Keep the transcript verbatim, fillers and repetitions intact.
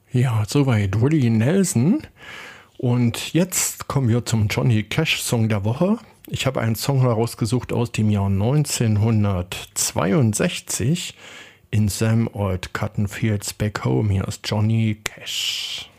Ja, soweit Willie Nelson. Und jetzt kommen wir zum Johnny Cash Song der Woche. Ich habe einen Song herausgesucht aus dem Jahr neunzehnhundertzweiundsechzig. In Sam Old Cotton Fields Back Home. Hier ist Johnny Cash.